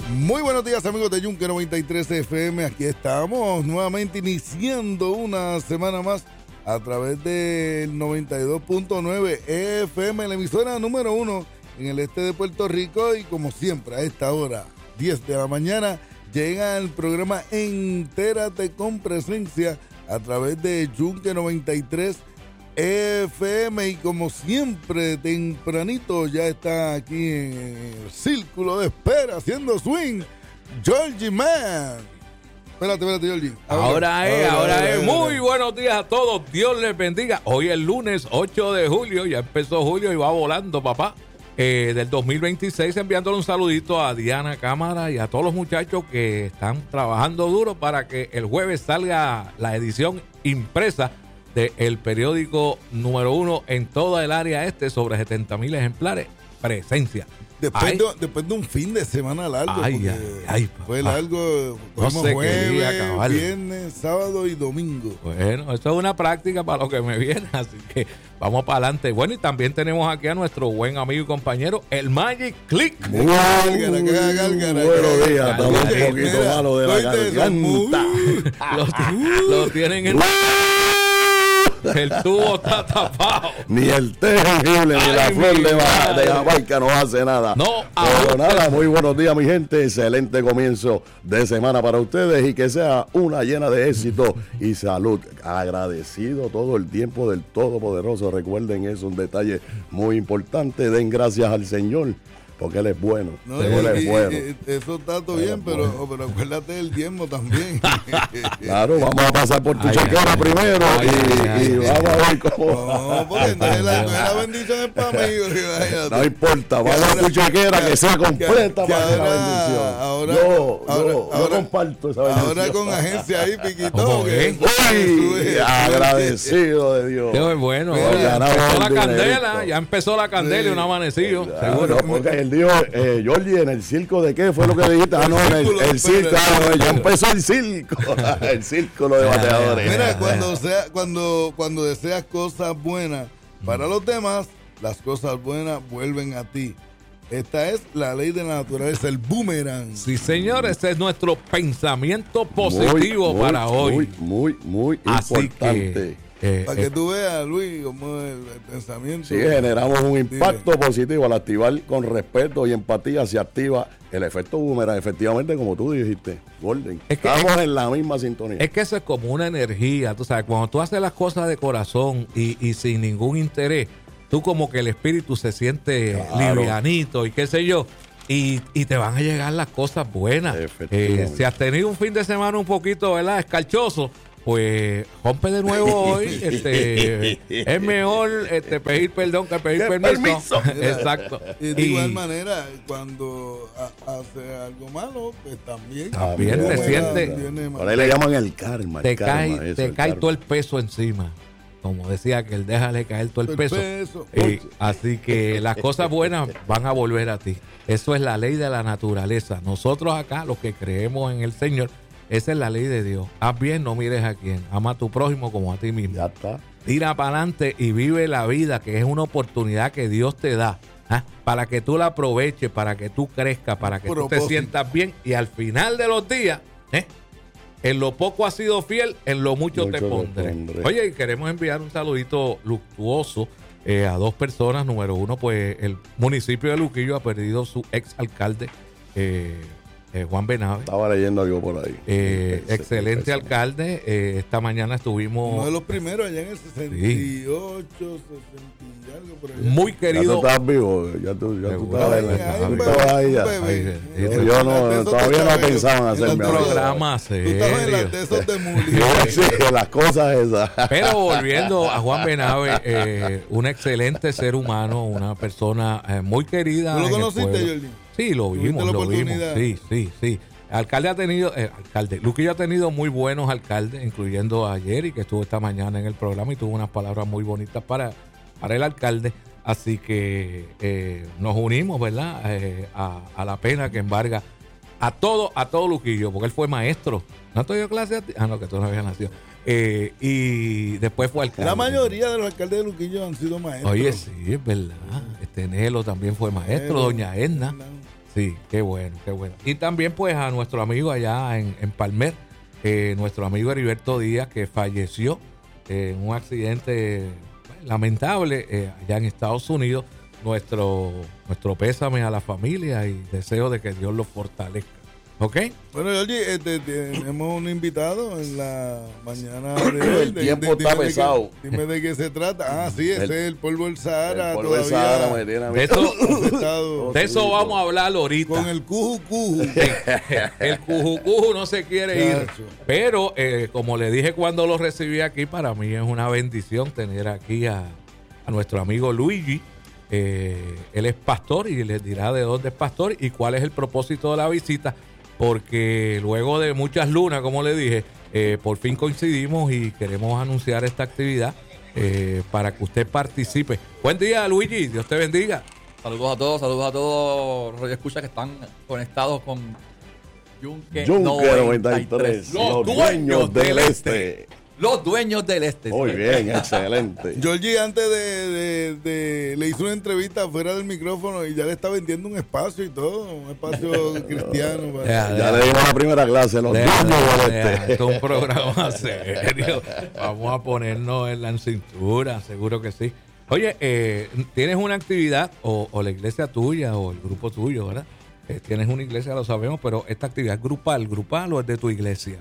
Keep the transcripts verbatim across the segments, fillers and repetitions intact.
Muy buenos días, amigos de Yunque noventa y tres F M. Aquí estamos nuevamente iniciando una semana más a través del noventa y dos punto nueve F M, la emisora número uno en el este de Puerto Rico. Y como siempre, a esta hora, diez de la mañana, llega el programa Entérate con Presencia a través de Yunque noventa y tres F M. Y como siempre, tempranito ya está aquí en el círculo de espera haciendo swing Georgie Man. Espérate, espérate, Georgie. Ahora, ahora es, ahora, ahora es. Muy ahora. Buenos días a todos. Dios les bendiga. Hoy es lunes ocho de julio. Ya empezó julio y va volando, papá. Eh, del dos mil veintiséis, enviándole un saludito a Diana Cámara y a todos los muchachos que están trabajando duro para que el jueves salga la edición impresa del periódico número uno en toda el área este, sobre setenta mil ejemplares. Presencia. Después de, después de un fin de semana largo, ay, ay, ay, fue largo, no se jueves, acabar. Viernes, sábado y domingo. Bueno, eso es una práctica para lo que me viene, así que vamos para adelante. Bueno, y también tenemos aquí a nuestro buen amigo y compañero, el Magic Click. Muy gálgara, que gálgara, buenos días, estamos un poquito malo de la garganta. Lo, lo tienen en... El tubo está tapado. Ni el té jengibre ni la flor de, ba- de Jamaica nos hace nada. No, pero nada, muy buenos días, mi gente. Excelente comienzo de semana para ustedes y que sea una llena de éxito y salud. Agradecido todo el tiempo del Todopoderoso. Recuerden, es un detalle muy importante. Den gracias al Señor, porque Él es bueno. No, Él y, es bueno. Y, eso está todo bien, pero, bueno. pero acuérdate del diezmo también. Claro, vamos a pasar por tu ay, chequera ay, primero ay, y, ay, y ay, vamos ay, a ver cómo. No, porque entonces la, la bendición es para mí. No importa, vamos a tu chequera que sea completa que para ahora, la bendición. Ahora, yo, ahora, yo, ahora, yo comparto esa bendición. Ahora con agencia ahí, Piquito. ¿Cómo es? Uy, agradecido de Dios. Dios es bueno. Pero Ya empezó la el candela, dinerito. ya empezó la candela y un amanecido. Claro, Seguro. porque él dijo, eh, Georgie, ¿en el circo de qué fue lo que dijiste? Ah, no, en el, el circo, ah, no, ya empezó el circo, el círculo de bateadores. Mira, cuando, sea, cuando, cuando deseas cosas buenas para los demás, las cosas buenas vuelven a ti. Esta es la ley de la naturaleza, el boomerang. Sí, señor, ese es nuestro pensamiento positivo muy, para muy, hoy. Muy, muy, muy Así importante. Que, eh, para eh, que tú veas, Luis, cómo es el, el pensamiento. Sí, generamos un impacto Dime. positivo al activar con respeto y empatía. Se activa el efecto boomerang, efectivamente, como tú dijiste, Golden. Es que, Estamos es, en la misma sintonía. Es que eso es como una energía, tú sabes, cuando tú haces las cosas de corazón y, y sin ningún interés, tú como que el espíritu se siente Claro. livianito y qué sé yo, y, y te van a llegar las cosas buenas. Eh, si has tenido un fin de semana un poquito, ¿verdad?, escarchoso, pues rompe de nuevo hoy. Este, es mejor este, pedir perdón que pedir permiso. permiso. Exacto. Y de Y- igual manera, cuando ha- hace algo malo, pues también. También te Buena, sientes- viene mal. Por ahí le llaman el karma. te el karma, cae, eso, te el cae karma. todo el peso encima. Como decía que él, déjale caer todo el El peso. peso. Y así que las cosas buenas van a volver a ti. Eso es la ley de la naturaleza. Nosotros acá, los que creemos en el Señor, esa es la ley de Dios. Haz bien, no mires a quién. Ama a tu prójimo como a ti mismo. Ya está. Tira para adelante y vive la vida, que es una oportunidad que Dios te da. ¿ah? Para que tú la aproveches, para que tú crezcas, para que tú te Propósito. sientas bien. Y al final de los días, ¿eh? en lo poco has sido fiel, en lo mucho, Mucho te, te pondré. pondré. Oye, y queremos enviar un saludito luctuoso eh, a dos personas. Número uno, pues el municipio de Luquillo ha perdido su ex alcalde, eh, eh, Juan Benave. Estaba leyendo algo por ahí. Eh, Ese- excelente ese- alcalde. Eh, esta mañana estuvimos Uno de los primeros allá en el sesenta y ocho, sesenta y algo por allá. muy Ya tú querido. estabas vivo, ya tú, ya tú Seguro. estabas, Ay, en- ay, tú un estabas bebé, ahí ya. un bebé. Ay, Yo, yo no, De esos todavía no chavos, pensaban en hacerme los algo. programa Tú estabas en serio. las de esos de Muli. Sí, las cosas esas. Pero volviendo a Juan Benave, eh, un excelente ser humano, una persona eh, muy querida. ¿Tú lo en el conociste, pueblo. Jordi? Sí, lo ¿Tuviste vimos, la lo vimos. oportunidad? Sí, sí, sí. El alcalde ha tenido, eh, alcalde, Luquillo ha tenido muy buenos alcaldes, incluyendo a Jerry, que estuvo esta mañana en el programa y tuvo unas palabras muy bonitas para, para el alcalde. Así que eh, nos unimos, ¿verdad? Eh, a, a la pena que embarga a todo, a todo Luquillo, porque él fue maestro. ¿No te dio clase a ti? Ah, no, que tú no habías nacido. Eh, y después fue alcalde. La mayoría de los alcaldes de Luquillo han sido maestros. Oye, sí, es verdad. Este Nelo también fue maestro, Nelo, doña Edna. Sí, qué bueno, qué bueno. Y también pues a nuestro amigo allá en, en Palmer, eh, nuestro amigo Heriberto Díaz, que falleció eh, en un accidente pues, lamentable eh, allá en Estados Unidos. Nuestro, nuestro pésame a la familia y deseo de que Dios los fortalezca. ¿Ok? Bueno, Georgie, este, tenemos un invitado en la mañana de hoy. El tiempo está pesado. Qué, dime de qué se trata. Ah, sí, ese el, es el polvo del Sahara. El polvo del Sahara me tiene a mí. De eso, de eso vamos a hablar ahorita. Con el cuju cuju. El cuju cuju no se quiere ir. Pero, eh, como le dije cuando lo recibí aquí, para mí es una bendición tener aquí a, a nuestro amigo Luigi. Eh, él es pastor y les dirá de dónde es pastor y cuál es el propósito de la visita. Porque luego de muchas lunas, como le dije, eh, por fin coincidimos y queremos anunciar esta actividad eh, para que usted participe. Buen día, Luigi. Dios te bendiga. Saludos a todos, saludos a todos los escuchas que están conectados con Yunque noventa y tres. Los, los dueños del, del este. este. Los dueños del este. Muy bien, excelente. Georgie antes de, de, de le hizo una entrevista fuera del micrófono y ya le está vendiendo un espacio y todo, un espacio cristiano. Para... Ya, ya le dimos la primera clase, los deja, dueños deja, del deja, este. Esto es un programa serio. Vamos a ponernos en la cintura, seguro que sí. Oye, eh, tienes una actividad o, o la iglesia tuya o el grupo tuyo, ¿verdad? Eh, tienes una iglesia, lo sabemos, pero esta actividad es grupal, grupal o es de tu iglesia.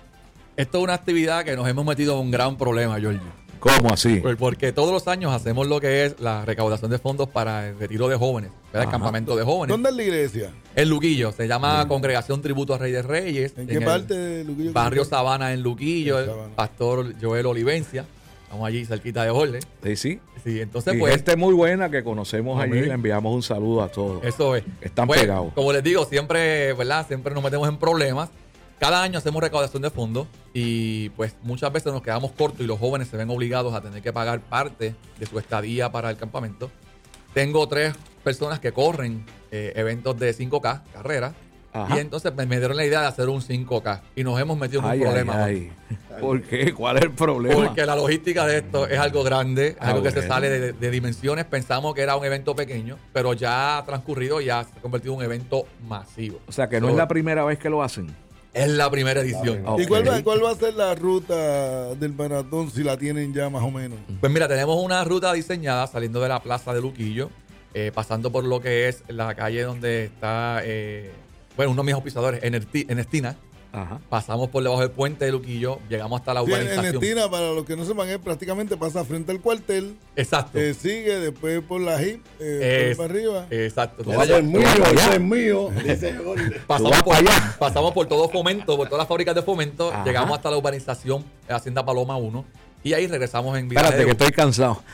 Esto es una actividad que nos hemos metido en un gran problema, Giorgio. ¿Cómo así? Pues porque todos los años hacemos lo que es la recaudación de fondos para el retiro de jóvenes, ¿verdad? El campamento de jóvenes. ¿Dónde es la iglesia? En Luquillo, se llama Congregación Tributo a Rey de Reyes. ¿En, en qué parte de Luquillo? Barrio Sabana en Luquillo, el pastor Joel Olivencia. Estamos allí cerquita de Jorge. Sí, sí. Sí, entonces y pues... gente muy buena que conocemos allí, le enviamos un saludo a todos. Eso es. Están pues, pegados. Como les digo, siempre, ¿verdad? Siempre nos metemos en problemas. Cada año hacemos recaudación de fondos y pues muchas veces nos quedamos cortos y los jóvenes se ven obligados a tener que pagar parte de su estadía para el campamento. Tengo tres personas que corren eh, eventos de cinco K, carreras. Ajá. Y entonces me, me dieron la idea de hacer un cinco K y nos hemos metido en ay, un problema. Ay, ay. ¿Por qué? ¿Cuál es el problema? Porque la logística de esto es algo grande, es ah, algo que bueno. se sale de, de dimensiones. Pensamos que era un evento pequeño, pero ya ha transcurrido y ya se ha convertido en un evento masivo. O sea que no so, es la primera vez que lo hacen. Es la primera edición. Okay. ¿Y cuál va, cuál va a ser la ruta del maratón si la tienen ya más o menos? Pues mira, tenemos una ruta diseñada saliendo de la plaza de Luquillo, eh, pasando por lo que es la calle donde está, eh, bueno, uno de mis auspiciadores, Enestina. Ajá. Pasamos por debajo del puente de Luquillo, llegamos hasta la urbanización. Enestina, para los que no sepan, es prácticamente pasa frente al cuartel. Exacto. Eh, sigue después por la H I P, eh, es, por para arriba. Exacto. Ese es mío, ese es mío. pasamos, por, pasamos por todo Fomento, por todas las fábricas de Fomento, ajá, llegamos hasta la urbanización Hacienda Paloma uno y ahí regresamos en Espérate, Vidal que estoy cansado.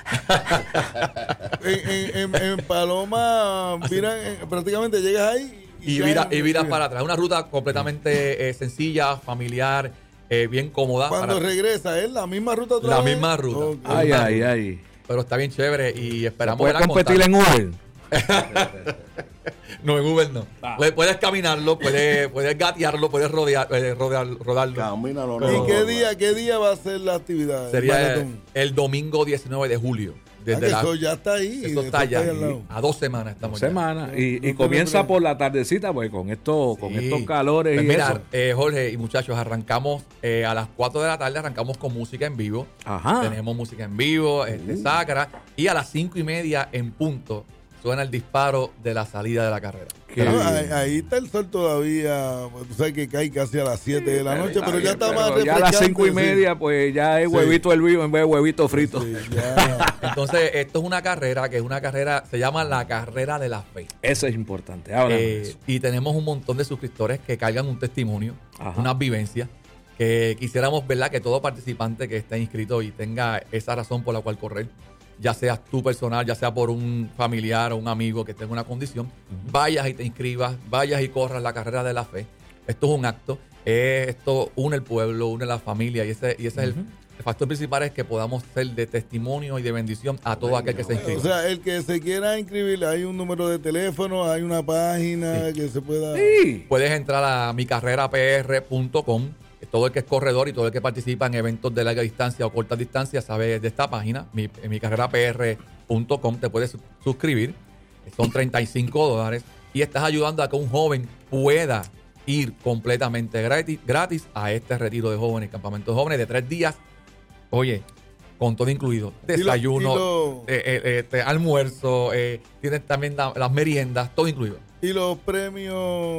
en, en, en, en Paloma, mira, prácticamente llegas ahí. Y viras y viras para atrás. Una ruta completamente eh, sencilla, familiar, eh, bien cómoda. Cuando para... regresa, ¿es la misma ruta otra La vez? misma ruta. Okay. Ay, ay, ay. Pero está bien chévere y esperamos... ¿Puedes competir en Uber? No, en Uber no. Ah. Puedes, puedes caminarlo, puedes, puedes gatearlo, puedes rodear, eh, rodear, rodarlo. Camínalo. ¿Y no, qué, no, día, no. qué día va a ser la actividad? Sería el, el domingo diecinueve de julio. Desde ah, la, eso ya está ahí. Eso está allá. A dos semanas estamos. Dos semanas. Y, y comienza por la tardecita, pues con esto, sí. con estos calores. Pues y mira, eso. Eh, Jorge y muchachos, arrancamos eh, a las cuatro de la tarde, arrancamos con música en vivo. Ajá. Tenemos música en vivo, este, uh. sacra. Y a las cinco y media en punto suena el disparo de la salida de la carrera. No, ahí, ahí está el sol todavía. Tú sabes que cae casi a las siete de la noche, sí, pero ya está más refrescante. Ya a las cinco y media, sí. pues ya es huevito sí. el vivo en vez de huevito frito. Sí, ya. Entonces, esto es una carrera que es una carrera, se llama la carrera de la fe. Eso es importante. Ahora eh, y tenemos un montón de suscriptores que cargan un testimonio, Ajá. unas vivencias, que quisiéramos, ¿verdad?, que todo participante que esté inscrito y tenga esa razón por la cual correr, ya seas tú personal, ya sea por un familiar o un amigo que tenga una condición, uh-huh. vayas y te inscribas, vayas y corras la carrera de la fe. Esto es un acto, eh, esto une el pueblo, une la familia y ese, y ese uh-huh. es el, el factor principal, es que podamos ser de testimonio y de bendición a todo aquel que se inscriba. O sea, el que se quiera inscribir, hay un número de teléfono, hay una página sí. que se pueda... Sí. Puedes entrar a mi carrera p r punto com. Todo el que es corredor y todo el que participa en eventos de larga distancia o corta distancia sabe de esta página, mi, en mi carrera p r punto com, te puedes suscribir. Son treinta y cinco dólares. y estás ayudando a que un joven pueda ir completamente gratis, gratis a este retiro de jóvenes, campamento de jóvenes de tres días. Oye, con todo incluido. Desayuno, y lo, y lo, eh, eh, eh, almuerzo, eh, tienes también la, las meriendas, todo incluido. ¿Y los premios?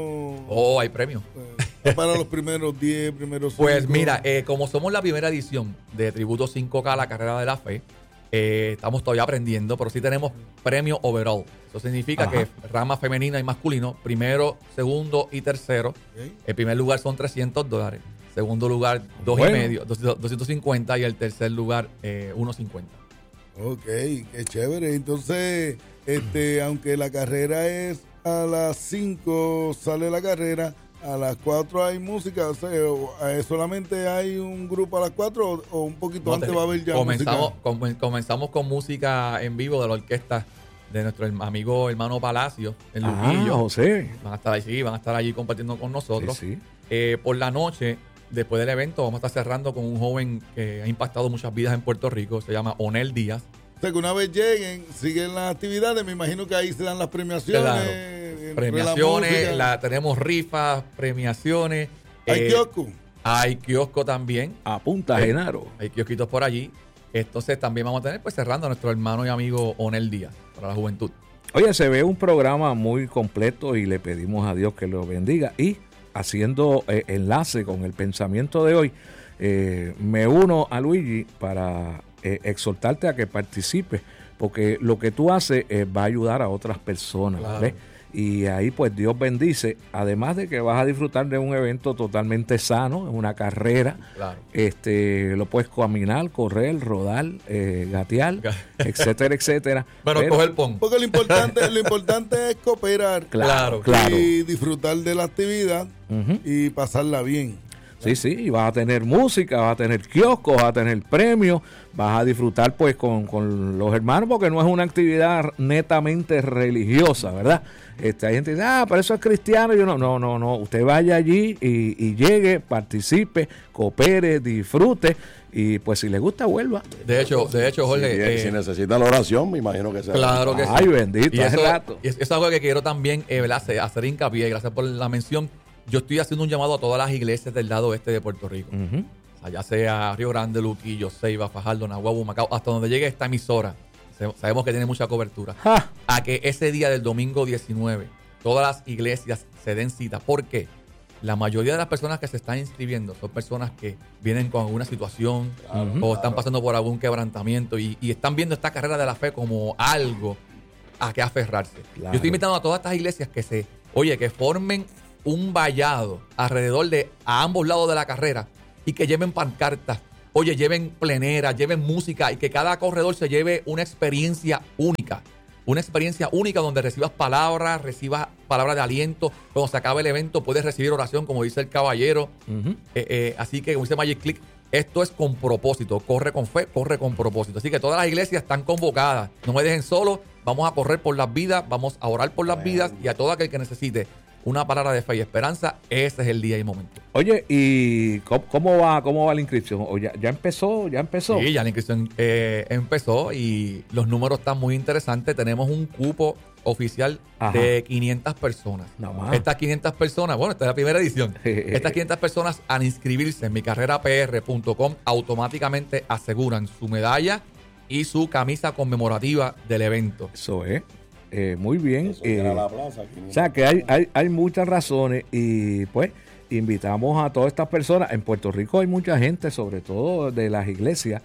Oh, hay premios. Eh, para los primeros diez, primeros cinco. Pues mira, eh, como somos la primera edición de Tributo cinco K, la carrera de la fe, eh, estamos todavía aprendiendo, pero sí tenemos premio overall. Eso significa Ajá. que rama femenina y masculino, primero, segundo y tercero. Okay. El primer lugar son trescientos dólares. Segundo lugar, dos bueno. y medio, doscientos cincuenta, y el tercer lugar, eh, ciento cincuenta. Ok, qué chévere. Entonces, este, aunque la carrera es a las cinco, sale la carrera, a las cuatro hay música, o sea, solamente hay un grupo a las cuatro o, o un poquito no, antes va a haber ya comenzamos, música. Com, comenzamos con música en vivo de la orquesta de nuestro amigo hermano Palacio, en Luquillo. Ah, José. Van a estar allí, van a estar allí compartiendo con nosotros. Sí, sí. Eh, por la noche, después del evento, vamos a estar cerrando con un joven que ha impactado muchas vidas en Puerto Rico. Se llama Onel Díaz. O sea, que una vez lleguen, siguen las actividades. Me imagino que ahí se dan las premiaciones. Claro. Premiaciones, la la, tenemos rifas, premiaciones. ¿Hay eh, kiosco? Hay kiosco también. Apunta, eh, Genaro. Hay kiosquitos por allí. Entonces también vamos a tener, pues cerrando a nuestro hermano y amigo Onel Díaz para la juventud. Oye, se ve un programa muy completo y le pedimos a Dios que lo bendiga. Y haciendo eh, enlace con el pensamiento de hoy, eh, me uno a Luigi para eh, exhortarte a que participes, porque lo que tú haces eh, va a ayudar a otras personas, claro. ¿Ves? Y ahí pues Dios bendice, además de que vas a disfrutar de un evento totalmente sano, una carrera, claro. este lo puedes caminar, correr, rodar, eh, gatear, etcétera, etcétera. Bueno, Pero, coger pon. Porque lo importante, lo importante es cooperar, claro, claro, y disfrutar de la actividad uh-huh. y pasarla bien. Sí, sí, y vas a tener música, vas a tener kioscos, vas a tener premios, vas a disfrutar pues con, con los hermanos, porque no es una actividad netamente religiosa, ¿verdad? Este, hay gente que dice, ah, pero eso es cristiano. Yo no, no, no, no. Usted vaya allí y, y llegue, participe, coopere, disfrute, y pues si le gusta, vuelva. De hecho, de hecho, Jorge. Si, eh, si necesita la oración, me imagino que sea. Claro que sí. Ay, bendito, y eso, rato. Y eso es algo que quiero también eh, hacer, hacer hincapié, gracias por la mención. Yo estoy haciendo un llamado a todas las iglesias del lado oeste de Puerto Rico. Uh-huh. O sea, ya sea Río Grande, Luquillo, Ceiba, Fajardo, Nahuatl, Macao, hasta donde llegue esta emisora. Sabemos que tiene mucha cobertura. ¡Ja! A que ese día del domingo diecinueve, todas las iglesias se den cita. ¿Por qué? La mayoría de las personas que se están inscribiendo son personas que vienen con alguna situación claro, o están pasando por algún quebrantamiento y, y están viendo esta carrera de la fe como algo a que aferrarse. Claro. Yo estoy invitando a todas estas iglesias que se, oye, que formen un vallado alrededor de a ambos lados de la carrera y que lleven pancartas, oye, lleven pleneras, lleven música y que cada corredor se lleve una experiencia única. Una experiencia única donde recibas palabras, recibas palabras de aliento. Cuando se acabe el evento puedes recibir oración, como dice el caballero. Uh-huh. eh, eh, así que, como dice Magic Click, esto es con propósito. Corre con fe, corre con propósito. Así que todas las iglesias están convocadas. No me dejen solo. Vamos a correr por las vidas, vamos a orar por las vidas y a todo aquel que necesite una palabra de fe y esperanza, ese es el día y momento. Oye, ¿y cómo, cómo va cómo va la inscripción? ¿O ya, ya empezó? ¿Ya empezó? Sí, ya la inscripción eh, empezó y los números están muy interesantes. Tenemos un cupo oficial Ajá. de quinientas personas. No más. Estas quinientas personas, bueno, esta es la primera edición. Estas quinientas personas al inscribirse en mi carrera p r punto com automáticamente aseguran su medalla y su camisa conmemorativa del evento. Eso es. Eh, muy bien. Eso eh, era la plaza, o sea que hay, hay, hay muchas razones y pues invitamos a todas estas personas. En Puerto Rico hay mucha gente, sobre todo de las iglesias,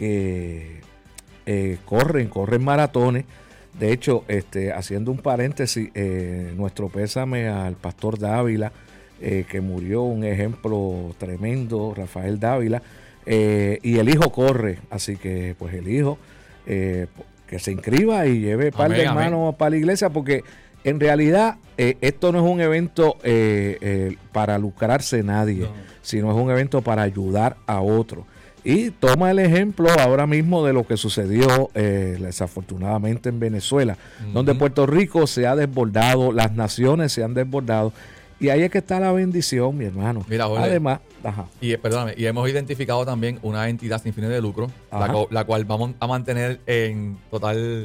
que eh, corren, corren maratones. De hecho, este, haciendo un paréntesis, eh, nuestro pésame al pastor Dávila, eh, que murió, un ejemplo tremendo, Rafael Dávila, eh, y el hijo corre, así que pues el hijo... Eh, que se inscriba y lleve par de hermanos para la iglesia, porque en realidad eh, esto no es un evento eh, eh, para lucrarse nadie, no. sino es un evento para ayudar a otros. Y toma el ejemplo ahora mismo de lo que sucedió eh, desafortunadamente en Venezuela, uh-huh. donde Puerto Rico se ha desbordado, las naciones se han desbordado. Y ahí es que está la bendición, mi hermano. Mira, Jorge, además, ajá. Y, perdóname, y hemos identificado también una entidad sin fines de lucro, la, la cual vamos a mantener en total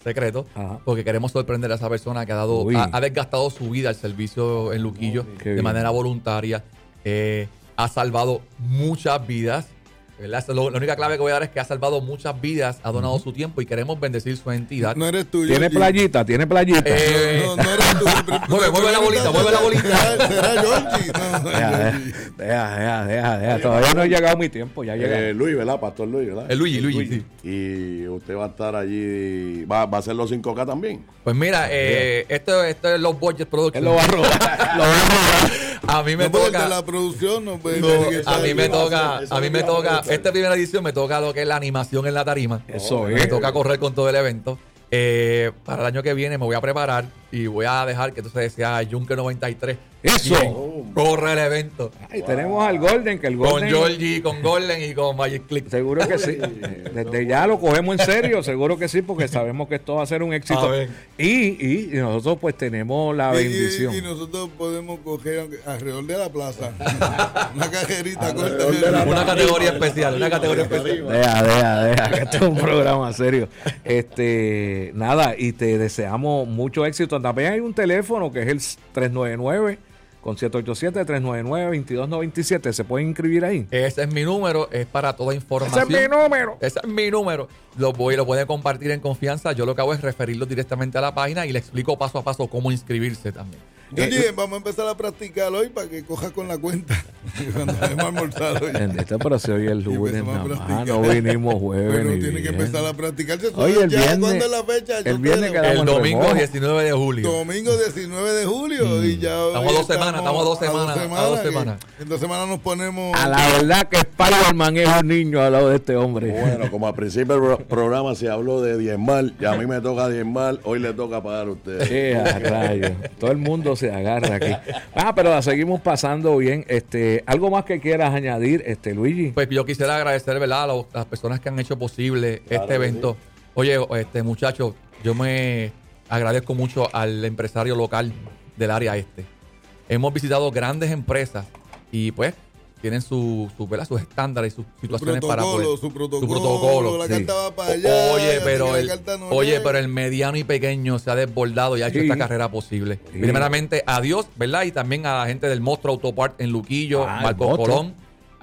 secreto, Ajá. porque queremos sorprender a esa persona que ha dado, ha, ha desgastado su vida al servicio en Luquillo Qué de bien. manera voluntaria, eh, ha salvado muchas vidas. ¿Verdad? Lo- La única clave que voy a dar es que ha salvado muchas vidas, ha donado su tiempo y queremos bendecir su entidad. No eres tú. Tiene Georgie. playita, tiene playita. Eh, No, no eres tú. Mueve, mueve la bolita, mueve la bolita. Será, será Georgie. No, no, Deja, Georgie. deja, deja, deja, deja. Todavía no ha llegado mi tiempo, ya llega. Eh, Luis, ¿verdad? Pastor Luis, ¿verdad? El Luigi, Luigi, sí. Y usted va a estar allí, va, va a hacer los cinco K también. Pues mira, eh, esto, esto es los Budget Productions. Él lo va a robar. Lo va a robar. A mí me No, porque el de toca. la producción no puede No, tiene que a estar- mí me toca, eso a mí es me lo que toca, vamos a esta primera edición me toca lo que es la animación en la tarima. Eso Me es. toca correr con todo el evento. Eh, para el año que viene me voy a preparar y voy a dejar que entonces sea Junker noventa y tres. Eso. Quien corre el evento. Ay, tenemos al Golden, que el Con Golden. Georgie, con Golden y con Magic Click. Seguro que sí. Desde ya lo cogemos en serio, seguro que sí, porque sabemos que esto va a ser un éxito. A ver. Y, y, y nosotros pues tenemos la Y- y- bendición. Y, nosotros podemos coger aunque- alrededor de la plaza una cajerita corta. Alrededor de la- Una categoría especial, una categoría especial. Deja, deja, deja, que esto es un programa serio. Este, nada, y te deseamos mucho éxito. También hay un teléfono que es el tres nueve nueve con siete ocho siete, tres nueve nueve, dos dos nueve siete. ¿Se pueden inscribir ahí? Ese es mi número, es para toda Ese información. es mi número. Ese es mi número. Lo voy, lo pueden compartir en confianza. Yo lo que hago es referirlos directamente a la página y le explico paso a paso cómo inscribirse también. Yo dije, vamos a empezar a practicar hoy para que coja con la cuenta. Cuando hemos almorzado hoy. Bendito, pero se oye el Y lunes empezamos a nada más. practicar. No vinimos jueves Pero ni tiene que viernes. empezar a practicar. Se Oye, sabe el ya viernes- ¿cuándo es la fecha? el Yo viernes te- quedamos El en domingo remojo. diecinueve de julio. Domingo diecinueve de julio y ya hoy Estamos a dos semanas, estamos a dos semanas, a dos que semanas. En dos semanas nos ponemos. A la verdad que Spider-Man es un niño al lado de este hombre. Bueno, como al principio del pro- programa se habló de diezmar, y a mí me toca diezmar, hoy le toca pagar a ustedes. Eh, a rayos. Todo el mundo se agarra aquí. Ah, pero la seguimos pasando bien. Este, algo más que quieras añadir, este Luigi. Pues yo quisiera agradecer, ¿verdad?, a los- a las personas que han hecho posible Claro este que evento. Oye, este muchacho, yo me agradezco mucho al empresario local del área este. Hemos visitado grandes empresas y pues tienen su, su, ¿verdad?, sus estándares y sus su situaciones para protocolo, poder. su protocolo, protocolo, la sí. carta va para O- allá. Oye, la pero el, carta no oye, llega. pero el mediano y pequeño se ha desbordado y ha hecho Sí. esta carrera posible. Sí. Primeramente, a Dios, ¿verdad? Y también a la gente del Monstruo Autopart en Luquillo, Ah, el Marcos Monstruo. Colón,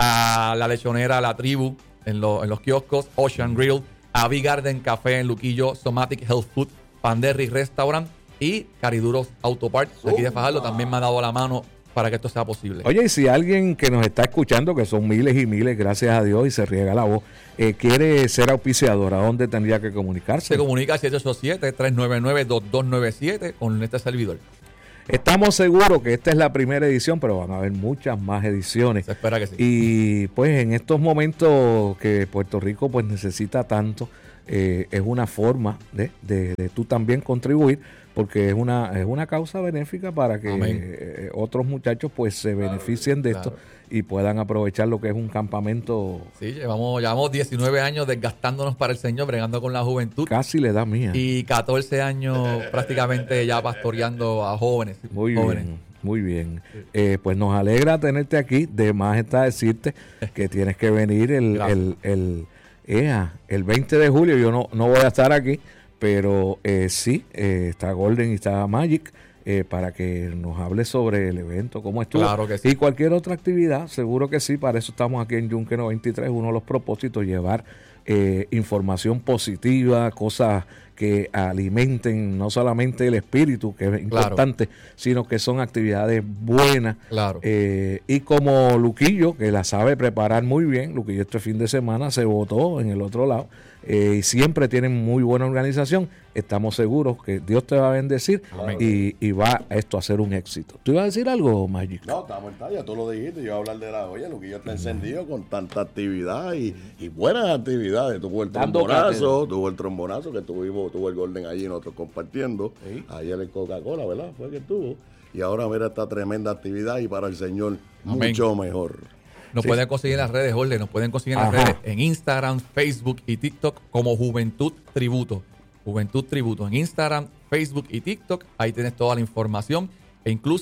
a la lechonera La Tribu en, lo- en los kioscos, Ocean Grill, a Big Garden Café en Luquillo, Somatic Health Food, Panderry Restaurant y Cariduros Autopart. Aquí de Fajardo también me ha dado la mano para que esto sea posible. Oye, y si alguien que nos está escuchando, que son miles y miles, gracias a Dios, y se riega la voz, eh, quiere ser auspiciador, ¿a dónde tendría que comunicarse? Se comunica al siete ocho siete, tres nueve nueve, dos dos nueve siete con este servidor. Estamos seguros que esta es la primera edición, pero van a haber muchas más ediciones. Se espera que sí. Y pues en estos momentos que Puerto Rico pues necesita tanto, eh, es una forma de, de, de tú también contribuir, porque es una, es una causa benéfica para que Amén. eh, otros muchachos pues se beneficien de claro. esto y puedan aprovechar lo que es un campamento. Sí, llevamos, llevamos diecinueve años desgastándonos para el Señor, bregando con la juventud. Casi la edad mía. Y catorce años prácticamente ya pastoreando a jóvenes. Muy jóvenes. bien, muy bien. Eh, pues nos alegra tenerte aquí. De más está decirte que tienes que venir el, Gracias. el, el, ea, el veinte de julio. Yo no, no voy a estar aquí, pero eh, sí, eh, está Golden y está Magic. Eh, para que nos hable sobre el evento, cómo estuvo. Claro que sí. Y cualquier otra actividad, seguro que sí. Para eso estamos aquí en Yunque noventa y tres. Uno de los propósitos, llevar eh, información positiva, cosas que alimenten no solamente el espíritu, que es importante, sino que son actividades buenas. Claro. Eh, y como Luquillo, que la sabe preparar muy bien, Luquillo este fin de semana se votó en el otro lado, eh, y siempre tienen muy buena organización. Estamos seguros que Dios te va a bendecir y, y va esto a ser un éxito. ¿Tú ibas a decir algo, Magic? No, estamos en talla, tú lo dijiste, yo voy a hablar de la olla, lo que yo está encendido con tanta actividad y, y buenas actividades. Tuvo el Dando trombonazo, tuvo el trombonazo que tuvimos, tuvo el Golden allí nosotros compartiendo. Sí. Ayer el Coca-Cola, ¿verdad? Fue que tuvo. Y ahora mira esta tremenda actividad y para el Señor Amén. mucho mejor. Nos Sí. pueden conseguir en las redes, Jorge, nos pueden conseguir en las Ajá. redes, en Instagram, Facebook y TikTok como Juventud Tributo. Juventud Tributo en Instagram, Facebook y TikTok. Ahí tienes toda la información. E incluso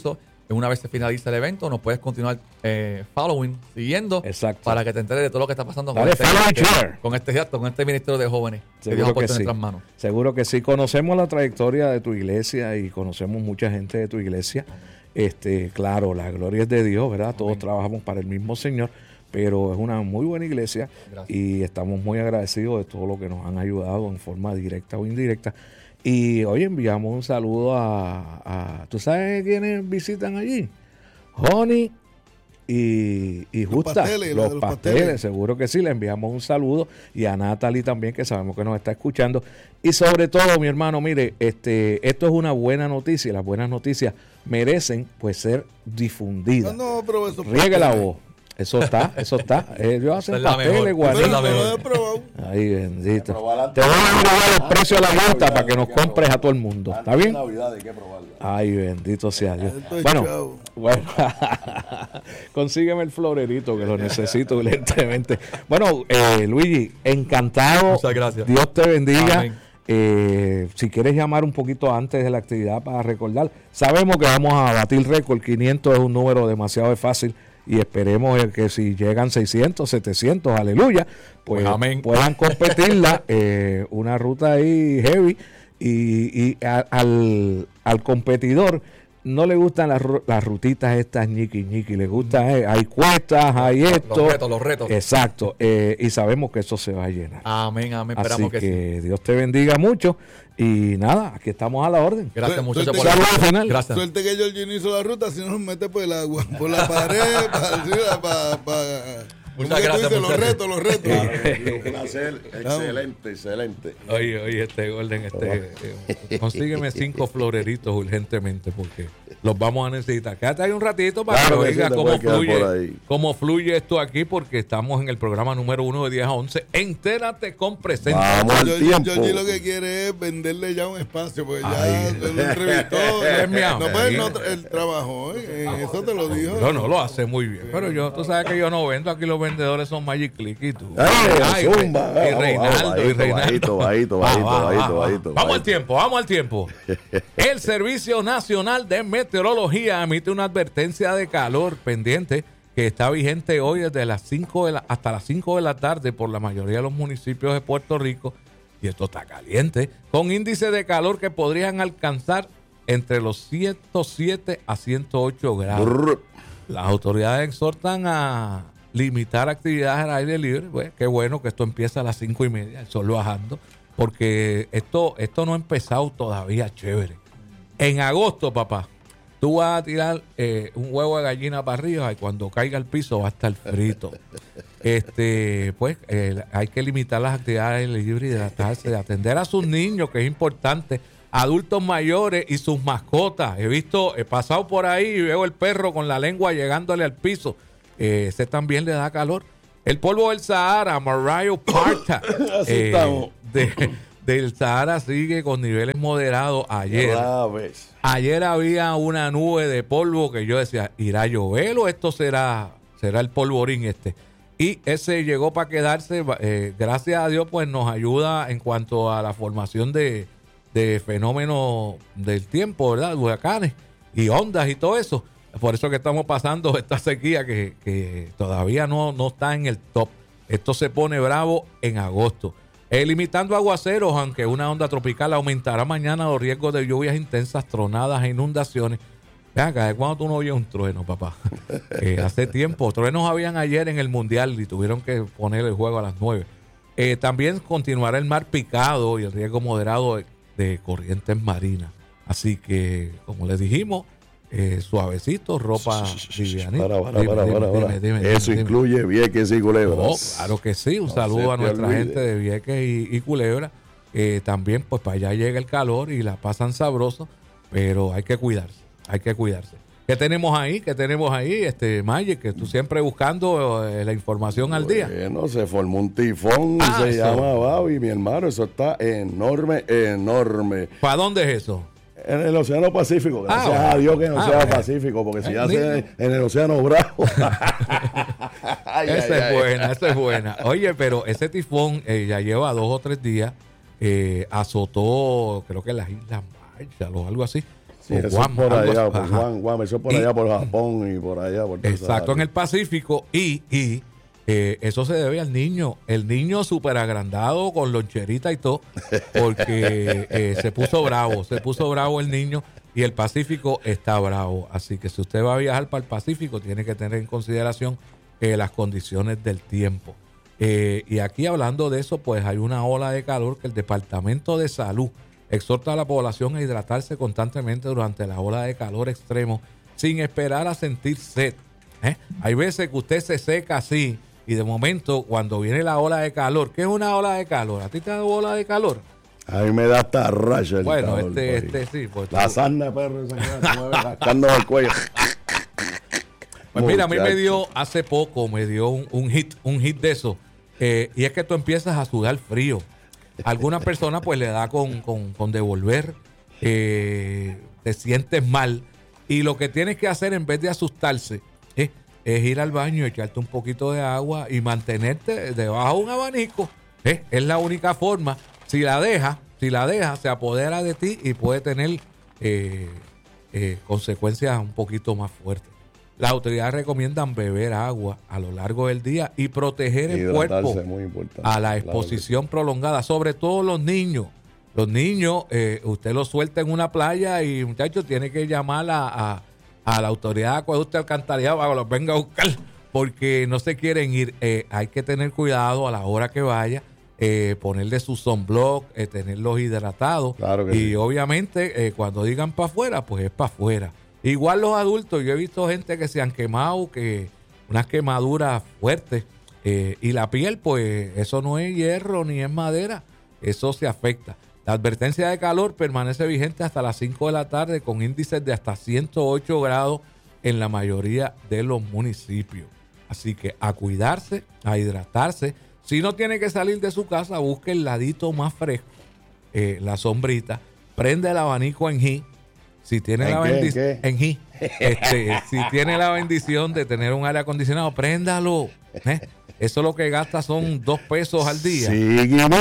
una vez se finaliza el evento, nos puedes continuar eh, following, siguiendo, Exacto. para que te enteres de todo lo que está pasando con Dale este, follow and este- share. con este con este ministerio de jóvenes que Dios Seguro ha que puesto en sí. nuestras manos. Seguro que sí. Conocemos la trayectoria de tu iglesia y conocemos mucha gente de tu iglesia. Este, claro, la gloria es de Dios, ¿verdad? Todos Amén. trabajamos para el mismo Señor, pero es una muy buena iglesia. Gracias. Y estamos muy agradecidos de todo lo que nos han ayudado en forma directa o indirecta. Y hoy enviamos un saludo a, a ¿tú sabes quiénes visitan allí? Honey y, y Los Justa, pasteles, los de los pasteles, pasteles. seguro que sí, le enviamos un saludo, y a Natalie también, que sabemos que nos está escuchando. Y sobre todo, mi hermano, mire, este, esto es una buena noticia, y las buenas noticias merecen pues ser difundidas. No, no, pero eso. Riegue la voz. Eso está, eso está. Ellos hacen Esa es la pasteles, mejor. Pero guaritos. Esa es la no lo mejor. he probado. Ay, bendito. probarla Te antes. voy a agregar el precio de la Antes multa de para que nos Navidad, compres a todo el mundo. ¿Está bien? Navidad hay que probarla. Ay, bendito sea Dios. Esto es Bueno, chavo. bueno, consígueme el florerito que lo necesito urgentemente. Bueno, eh, Luigi, encantado. Muchas gracias. Dios te bendiga. Amén. Eh, si quieres llamar un poquito antes de la actividad para recordar, sabemos que vamos a batir récord. quinientos es un número demasiado fácil, y esperemos eh, que si llegan seiscientos, setecientos, aleluya, pues, Pues amén. puedan competirla. eh, una ruta ahí heavy, y, y a- al, al competidor no le gustan las, ru- las rutitas estas ñiqui ñiqui, le gusta, eh, hay cuestas, hay esto. Los retos, los retos. Exacto, eh, y sabemos que eso se va a llenar. Amén, amén. Así Esperamos que, que, sí. Dios te bendiga mucho, y nada, aquí estamos a la orden. Gracias, Su- muchachos, suerte por que- la Saludos final. Gracias. Suerte que Georgino hizo la ruta, si no nos mete por el agua, por la pared, para, para, para, Muchas gracias, Los muchachos. retos, los retos. Un placer. Excelente, excelente. Oye, oye, este Golden, este, eh, consígueme cinco floreritos urgentemente porque los vamos a necesitar. Quédate ahí un ratito para Claro que que sí, oiga te cómo puedes quedar por fluye, ahí. cómo fluye esto aquí, porque estamos en el programa número uno de diez a once. Entérate con presencia. Vamos al Yo, tiempo. Georgie lo que quiere es venderle ya un espacio, porque ya Ay. se lo entrevistó. Es mi no, pues, amigo. no, tra- él trabajó, ¿eh? Eh, eso te lo dijo. No, no, lo hace muy bien. Pero yo, tú sabes que yo no vendo. Aquí los vendedores son Magic Click y tú. Ay, zumba. y Vamos, Reinaldo, vamos, y Reinaldo. bajito, bajito, Va, bajito, va, bajito, va, va. bajito, Vamos al bajito. tiempo, vamos al tiempo. El Servicio Nacional de Meteorología emite una advertencia de calor pendiente que está vigente hoy desde las cinco de la, hasta las cinco de la tarde por la mayoría de los municipios de Puerto Rico. Y esto está caliente, con índices de calor que podrían alcanzar entre los ciento siete a ciento ocho grados. Brr. Las autoridades exhortan a limitar actividades al aire libre. Pues, qué bueno que esto empieza a las cinco y media, el sol bajando, porque esto, esto no ha empezado todavía chévere. En agosto, papá, tú vas a tirar eh, un huevo de gallina para arriba y cuando caiga al piso va a estar frito. Este, pues eh, hay que limitar las actividades al aire libre, hidratarse, de atender a sus niños, que es importante, adultos mayores y sus mascotas. He visto, he pasado por ahí y veo el perro con la lengua llegándole al piso. Eh, ese también le da calor. El polvo del Sahara, Mariah Parta, Así eh, estamos. de- del Sahara sigue con niveles moderados ayer. Graves. Ayer había una nube de polvo que yo decía, ¿irá a llover o esto será, será el polvorín este? Y ese llegó para quedarse. Eh, gracias a Dios, pues nos ayuda en cuanto a la formación de, de fenómenos del tiempo, ¿verdad? Huracanes y ondas y todo eso. Por eso que estamos pasando esta sequía que, que todavía no, no está en el top. Esto se pone bravo en agosto. Eh, limitando aguaceros, aunque una onda tropical aumentará mañana los riesgos de lluvias intensas, tronadas e inundaciones. Vean acá, ¿cuándo tú no oyes un trueno, papá? Eh, hace tiempo. Truenos habían ayer en el Mundial y tuvieron que poner el juego a las nueve. Eh, también continuará el mar picado y el riesgo moderado de, de corrientes marinas. Así que, como les dijimos, eh, suavecito, ropa livianita. Para, para, Dime, para, dime, para, dime, para. dime, Eso dime. incluye Vieques y Culebras. Oh, claro que sí. Un No saludo se a te nuestra olvide. gente de Vieques y, y Culebra. Eh, también, pues para allá llega el calor y la pasan sabroso, pero hay que cuidarse, hay que cuidarse. ¿Qué tenemos ahí? ¿Qué tenemos ahí, este Magic? Que tú siempre buscando eh, la información al día. Bueno, se formó un tifón, Ah, se eso. llama Babi, mi hermano. Eso está enorme, enorme. ¿Para dónde es eso? En el Océano Pacífico, gracias Ah, bueno. a Dios que no Ah, sea bueno. Pacífico, porque si Ay, ya mira. se en el Océano Bravo. Ay, Esa ay, es ay. buena, esa es buena. Oye, pero ese tifón eh, ya lleva dos o tres días, eh, azotó, creo que las Islas Marshall o algo así. Sí, o eso Guam, es por algo allá, así. por Ajá. Guam, Guam, eso es por Y- allá por Japón y por allá por toda esa Exacto, en área. el Pacífico. Y, y eh, eso se debe al niño. El niño súper agrandado con loncherita y todo, porque eh, se puso bravo, se puso bravo el niño y el Pacífico está bravo. Así que si usted va a viajar para el Pacífico, tiene que tener en consideración eh, las condiciones del tiempo. Eh, y aquí hablando de eso, pues hay una ola de calor que el Departamento de Salud exhorta a la población a hidratarse constantemente durante la ola de calor extremo sin esperar a sentir sed. ¿eh? Hay veces que usted se seca así y de momento cuando viene la ola de calor, ¿qué es una ola de calor? ¿A ti te da ola de calor? A mí me da hasta racha el Bueno, calor, este, papi. este sí. Pues, La tú- sarna de perro esa que se mueve rascando el cuello. pues mira, a mí me Muchacho. dio hace poco, me dio un, un hit, un hit de eso. eh, y es que tú empiezas a sudar frío. Algunas personas pues le da con, con, con devolver, eh, te sientes mal y lo que tienes que hacer en vez de asustarse eh, es ir al baño, echarte un poquito de agua y mantenerte debajo de un abanico. eh, Es la única forma. Si la dejas, si la dejas, se apodera de ti y puede tener eh, eh, consecuencias un poquito más fuertes. Las autoridades recomiendan beber agua a lo largo del día y proteger el Hidratarse cuerpo es muy importante. a la Claro que sí. exposición prolongada, sobre todo los niños. Los niños, eh, usted los suelta en una playa y muchachos tiene que llamar a, a, a la autoridad de acueducto y alcantarillado para que los venga a buscar porque no se quieren ir. Eh, hay que tener cuidado a la hora que vaya, eh, ponerle su sunblock, eh, tenerlos hidratados. Claro que y sí. obviamente eh, cuando digan para afuera, pues es para afuera. Igual los adultos, yo he visto gente que se han quemado, que unas quemaduras fuertes. eh, y la piel, pues eso no es hierro ni es madera, eso se afecta. La advertencia de calor permanece vigente hasta las cinco de la tarde con índices de hasta ciento ocho grados en la mayoría de los municipios. Así que a cuidarse, a hidratarse. Si no tiene que salir de su casa, busque el ladito más fresco, eh, la sombrita, prende el abanico en G. Si tiene ¿En la qué? ¿En bendición qué? en G, este, si tiene la bendición de tener un aire acondicionado, préndalo. ¿eh? Eso lo que gasta son dos pesos al día. Sígueme.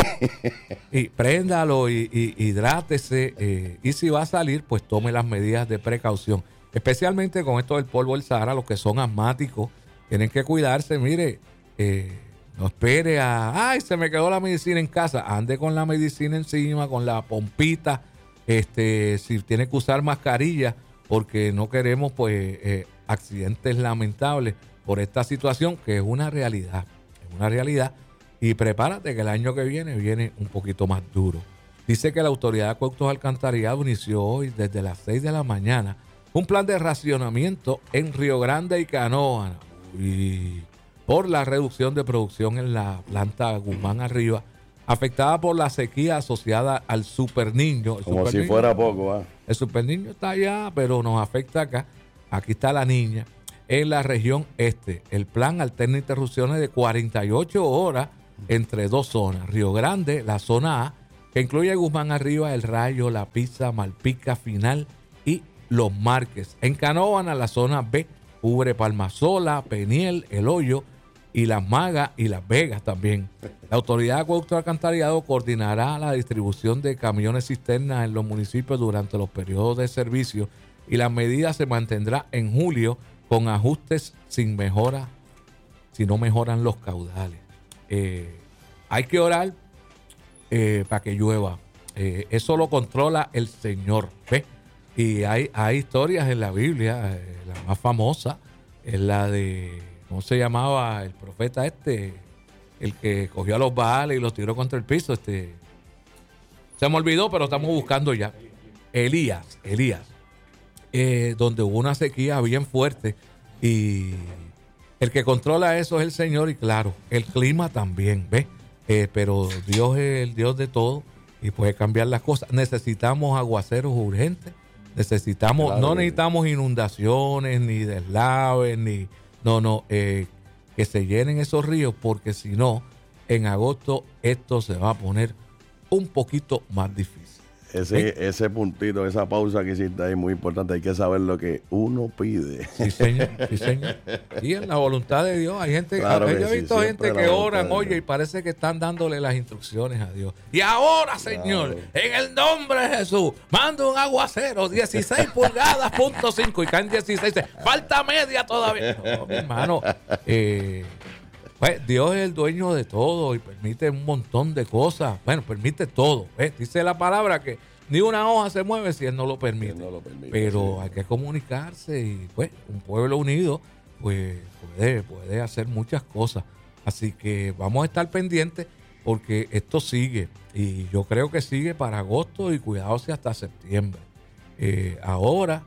Y préndalo y, y hidrátese. eh, y si va a salir, pues tome las medidas de precaución. Especialmente con esto del polvo del Sahara, los que son asmáticos tienen que cuidarse. Mire, eh, no espere a, ay, se me quedó la medicina en casa. Ande con la medicina encima, con la pompita. Este, si tiene que usar mascarilla, porque no queremos pues eh, accidentes lamentables por esta situación que es una realidad, es una realidad. Y prepárate que el año que viene viene un poquito más duro. Dice que la Autoridad de Acueductos Alcantarillado inició hoy desde las seis de la mañana un plan de racionamiento en Río Grande y Canóvana y por la reducción de producción en la planta Guzmán Arriba, afectada por la sequía asociada al Super Niño. El Como Super si Niño- fuera poco, ¿ah? el Super Niño está allá, pero nos afecta acá. Aquí está la niña. En la región este, el plan alterna interrupciones de cuarenta y ocho horas entre dos zonas. Río Grande, la zona A, que incluye Guzmán Arriba, El Rayo, La Pizza, Malpica, Final y Los Márquez. En Canóvana, la zona B, cubre Palmasola, Peniel, El Hoyo y Las Magas y Las Vegas también. La Autoridad de Acueducto y Alcantarillado coordinará la distribución de camiones cisternas en los municipios durante los periodos de servicio y la medida se mantendrá en julio con ajustes sin mejora, si no mejoran los caudales. Eh, hay que orar eh, para que llueva. Eh, eso lo controla el Señor. ¿Ves? Y hay, hay historias en la Biblia, eh, la más famosa es la de, ¿cómo se llamaba el profeta este? El que cogió a los Baales y los tiró contra el piso. Este, se me olvidó, pero estamos buscando ya. Elías, Elías. Eh, donde hubo una sequía bien fuerte y el que controla eso es el Señor y claro, el clima también, ¿ves? Eh, pero Dios es el Dios de todo y puede cambiar las cosas. Necesitamos aguaceros urgentes, necesitamos, Claro no que sí. necesitamos inundaciones, ni deslaves, ni, no, no, eh, que se llenen esos ríos porque si no, en agosto esto se va a poner un poquito más difícil. Ese, ese puntito, esa pausa que hiciste ahí, muy importante. Hay que saber lo que uno pide. Sí, señor. Sí, señor. Y en la voluntad de Dios. Hay gente, Claro yo he que visto sí, gente siempre que la voluntad oran, de oye, Dios. y parece que están dándole las instrucciones a Dios. Y ahora, Señor, Claro. en el nombre de Jesús, mando un aguacero, dieciséis pulgadas, punto cinco, y caen dieciséis. Falta media todavía. No, mi hermano. Eh, pues Dios es el dueño de todo y permite un montón de cosas. Bueno, permite todo. ¿eh? Dice la palabra que ni una hoja se mueve si Él no lo permite. Él no lo permite, Pero sí. hay que comunicarse y pues un pueblo unido pues puede, puede hacer muchas cosas. Así que vamos a estar pendientes porque esto sigue y yo creo que sigue para agosto y cuidado si hasta septiembre. Eh, ahora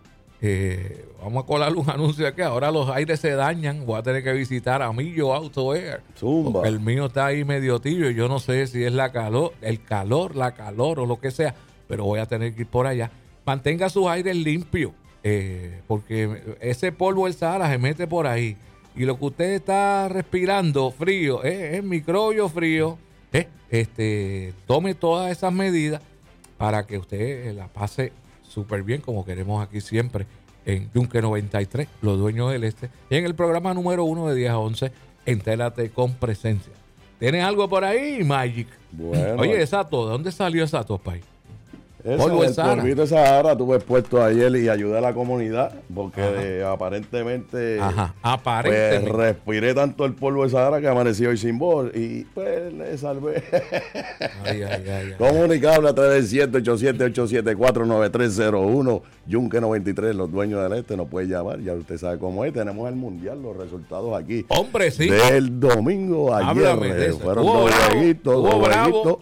eh, vamos a colar un anuncio aquí. Ahora los aires se dañan. Voy a tener que visitar a Millo Auto Air. Zumba. Porque el mío está ahí medio tibio. Yo no sé si es la calor, el calor, la calor o lo que sea, pero voy a tener que ir por allá. Mantenga sus aires limpios, eh, porque ese polvo del Sahara se mete por ahí. Y lo que usted está respirando frío, eh, es microbio frío. Eh, este, tome todas esas medidas para que usted eh, la pase súper bien, como queremos aquí siempre en Yunque noventa y tres, los dueños del este, y en el programa número uno de diez a once, Entérate con Presencia. ¿Tienes algo por ahí, Magic? Bueno. Oye, esa tos, ¿de dónde salió esa tos, país? Ese, Polvo de el Sahara. polvito de Sahara tuve expuesto ayer y ayudé a la comunidad porque eh, aparentemente, Ajá, pues, aparentemente. respiré tanto el polvo de Sahara que amanecí hoy sin voz y pues le salvé. Ay, ay, ay, ay. Comunicable a través del siete ocho siete, ocho siete cuatro, nueve tres cero uno. Yunque noventa y tres, los dueños del este, nos puede llamar. Ya usted sabe cómo es. Tenemos el mundial, los resultados aquí. Hombre, sí. Del domingo ayer. Háblame de eh, eso. Fueron Estuvo dos bravo, jueguitos, estuvo dos bravo. jueguitos.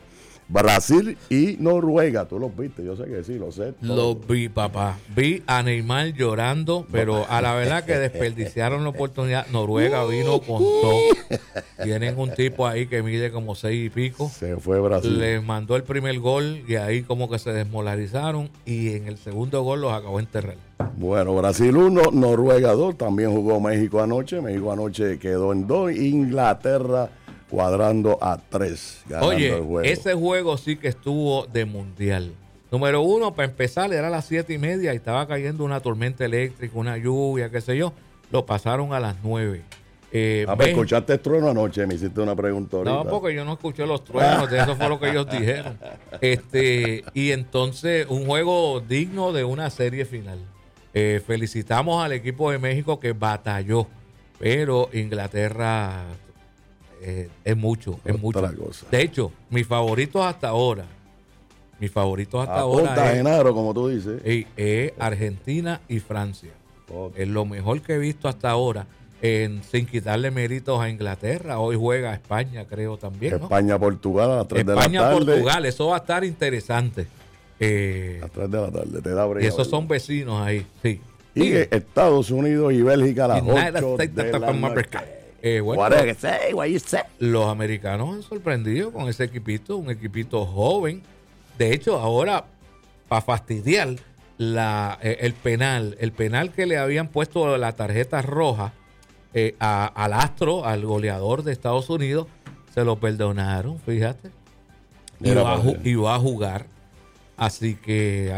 Brasil y Noruega. Tú los viste, yo sé que sí, lo sé. todo. Lo vi, papá. Vi a Neymar llorando, pero a la verdad que desperdiciaron la oportunidad. Noruega vino con todo. Tienen un tipo ahí que mide como seis y pico. Se fue Brasil. Les mandó el primer gol y ahí como que se desmolarizaron y en el segundo gol los acabó de enterrar. Bueno, Brasil uno, Noruega dos. También jugó México anoche. México anoche quedó en dos. Inglaterra cuadrando a tres. Ganando Oye, el juego. ese juego sí que estuvo de mundial. Número uno, para empezar, era a las siete y media y estaba cayendo una tormenta eléctrica, una lluvia, qué sé yo. Lo pasaron a las nueve. Eh, Ah, pues, México- escuchaste el trueno anoche, me hiciste una pregunta ahorita. No, porque yo no escuché los truenos, de eso fue lo que ellos dijeron. Este, y entonces, un juego digno de una serie final. Eh, felicitamos al equipo de México que batalló, pero Inglaterra eh, es mucho, es mucho. Otra cosa. De hecho, mis favoritos hasta ahora, mis favoritos hasta A punta ahora es, Genaro, como tú dices. es- es Argentina y Francia. Ok. Es lo mejor que he visto hasta ahora. En, sin quitarle méritos a Inglaterra. Hoy juega España, creo también, ¿no? España-Portugal a las tres de la tarde. España-Portugal, eso va a estar interesante. Eh, A las tres de la tarde, te da y brega, esos ¿verdad? son vecinos ahí, sí. Y Sigue. Estados Unidos y Bélgica a las United ocho States de of la America. noche. Eh, bueno, What I say, what you say. los americanos han sorprendido con ese equipito, un equipito joven. De hecho, ahora, para fastidiar, la, eh, el penal, el penal que le habían puesto la tarjeta roja eh, a- al astro, al goleador de Estados Unidos, se lo perdonaron, fíjate. Y Mira va, a para ju- allá. y va a jugar. Así que